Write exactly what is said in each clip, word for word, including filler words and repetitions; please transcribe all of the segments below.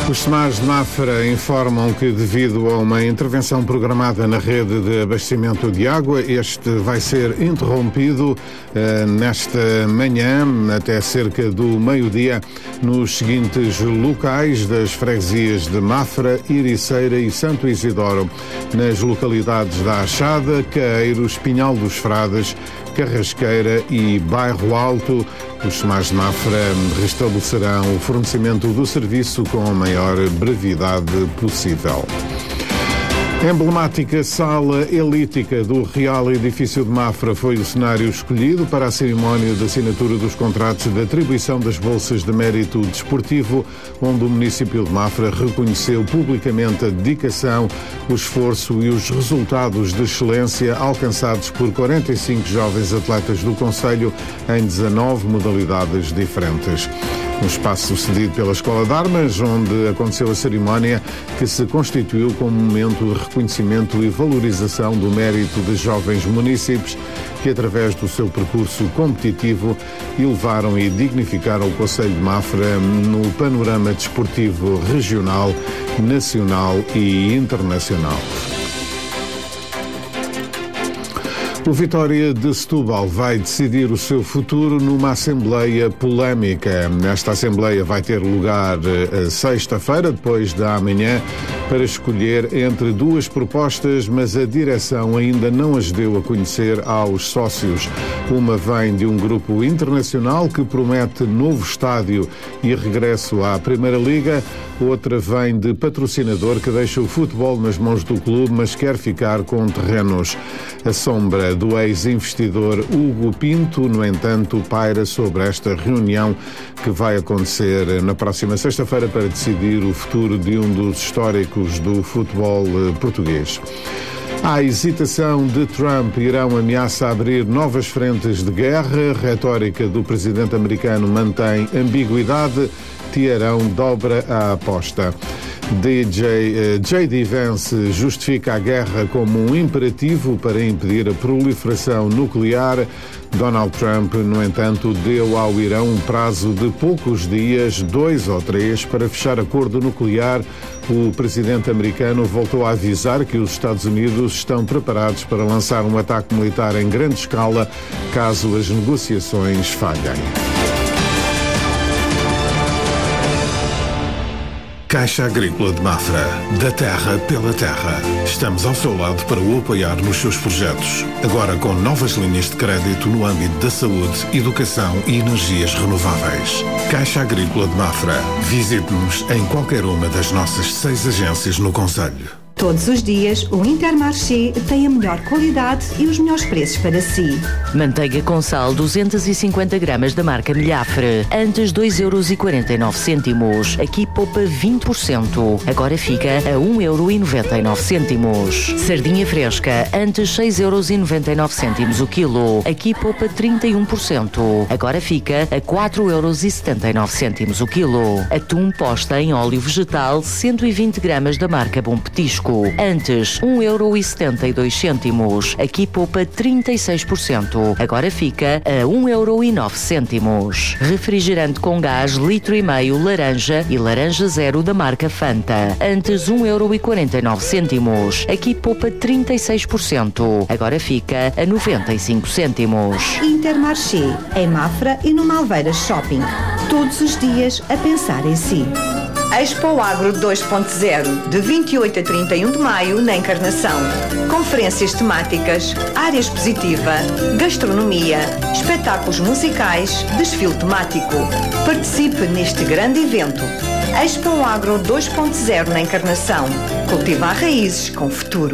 Os Semares de Mafra informam que, devido a uma intervenção programada na rede de abastecimento de água, este vai ser interrompido eh, nesta manhã, até cerca do meio-dia, nos seguintes locais das freguesias de Mafra, Iriceira e Santo Isidoro, nas localidades da Achada, Caeiros, Pinhal dos Frades, Carrasqueira e Bairro Alto. Os Semares de Mafra restabelecerão o fornecimento do serviço com a maior brevidade possível. A emblemática sala elítica do Real Edifício de Mafra foi o cenário escolhido para a cerimónia de assinatura dos contratos de atribuição das bolsas de mérito desportivo, onde o município de Mafra reconheceu publicamente a dedicação, o esforço e os resultados de excelência alcançados por quarenta e cinco jovens atletas do concelho em dezanove modalidades diferentes. Um espaço cedido pela Escola de Armas, onde aconteceu a cerimónia, que se constituiu como momento de reconhecimento e valorização do mérito de jovens munícipes que, através do seu percurso competitivo, elevaram e dignificaram o concelho de Mafra no panorama desportivo regional, nacional e internacional. O Vitória de Setúbal vai decidir o seu futuro numa assembleia polémica. Esta assembleia vai ter lugar sexta-feira, depois da amanhã, para escolher entre duas propostas, mas a direção ainda não as deu a conhecer aos sócios. Uma vem de um grupo internacional que promete novo estádio e regresso à Primeira Liga. Outra vem de patrocinador que deixa o futebol nas mãos do clube, mas quer ficar com terrenos. A sombra do ex-investidor Hugo Pinto, no entanto, paira sobre esta reunião que vai acontecer na próxima sexta-feira para decidir o futuro de um dos históricos do futebol português. A hesitação de Trump, Irão ameaça abrir novas frentes de guerra. A retórica do presidente americano mantém ambiguidade. Teherão dobra a aposta. D J, J D Vance justifica a guerra como um imperativo para impedir a proliferação nuclear. Donald Trump, no entanto, deu ao Irão um prazo de poucos dias, dois ou três, para fechar acordo nuclear. O presidente americano voltou a avisar que os Estados Unidos estão preparados para lançar um ataque militar em grande escala caso as negociações falhem. Caixa Agrícola de Mafra, da terra pela terra. Estamos ao seu lado para o apoiar nos seus projetos. Agora com novas linhas de crédito no âmbito da saúde, educação e energias renováveis. Caixa Agrícola de Mafra. Visite-nos em qualquer uma das nossas seis agências no concelho. Todos os dias, o Intermarché tem a melhor qualidade e os melhores preços para si. Manteiga com sal duzentos e cinquenta gramas da marca Milhafre, antes dois euros e quarenta e nove cêntimos. Aqui poupa vinte por cento. Agora fica a um euro e noventa e nove cêntimos. Sardinha fresca, antes seis euros e noventa e nove cêntimos o quilo. Aqui poupa trinta e um por cento. Agora fica a quatro euros e setenta e nove cêntimos o quilo. Atum posta em óleo vegetal, cento e vinte gramas da marca Bom Petisco. Antes, um euro e setenta e dois cêntimos. Aqui poupa trinta e seis por cento. Agora fica a um euro e nove cêntimos. Refrigerante com gás, litro e meio, laranja e laranja zero da marca Fanta. Antes, um euro e quarenta e nove cêntimos. Aqui poupa trinta e seis por cento. Agora fica a noventa e cinco cêntimos. Intermarché, em Mafra e no Malveiras Shopping. Todos os dias a pensar em si. Expo Agro dois ponto zero, de vinte e oito a trinta e um de maio, na Encarnação. Conferências temáticas, área expositiva, gastronomia, espetáculos musicais, desfile temático. Participe neste grande evento. Expo Agro dois ponto zero, na Encarnação. Cultivar raízes com futuro.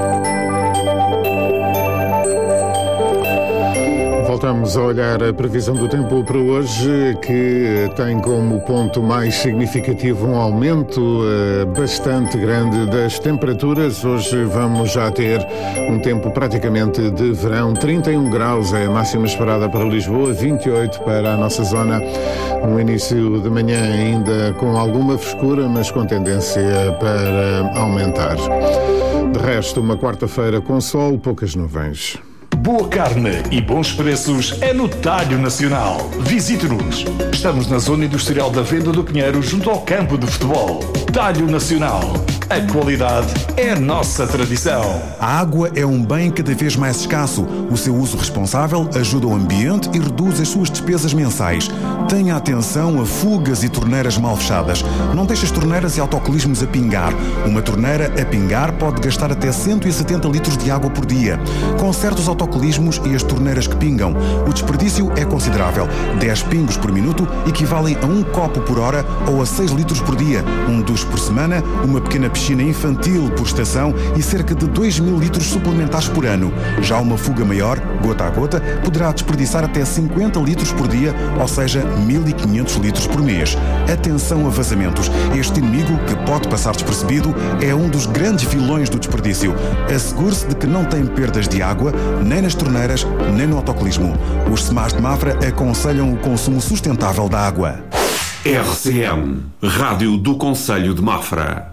Voltamos a olhar a previsão do tempo para hoje, que tem como ponto mais significativo um aumento uh, bastante grande das temperaturas. Hoje vamos já ter um tempo praticamente de verão. trinta e um graus é a máxima esperada para Lisboa, vinte e oito para a nossa zona. Um início de manhã ainda com alguma frescura, mas com tendência para aumentar. De resto, uma quarta-feira com sol, poucas nuvens. Boa carne e bons preços é no Talho Nacional. Visite-nos. Estamos na Zona Industrial da Venda do Pinheiro, junto ao campo de futebol. Talho Nacional. A qualidade é a nossa tradição. A água é um bem cada vez mais escasso. O seu uso responsável ajuda o ambiente e reduz as suas despesas mensais. Tenha atenção a fugas e torneiras mal fechadas. Não deixe as torneiras e autocolismos a pingar. Uma torneira a pingar pode gastar até cento e setenta litros de água por dia. Conserte os autocolismos e as torneiras que pingam. O desperdício é considerável. dez pingos por minuto equivalem a um copo por hora ou a seis litros por dia. Um duche por semana, uma pequena piscina infantil por estação e cerca de dois mil litros suplementares por ano. Já uma fuga maior, gota a gota, poderá desperdiçar até cinquenta litros por dia, ou seja, mil e quinhentos litros por mês. Atenção a vazamentos. Este inimigo, que pode passar despercebido, é um dos grandes vilões do desperdício. Assegure-se de que não tem perdas de água, nem nas torneiras, nem no autocolismo. Os SEMAS de Mafra aconselham o consumo sustentável da água. R C M, Rádio do Concelho de Mafra.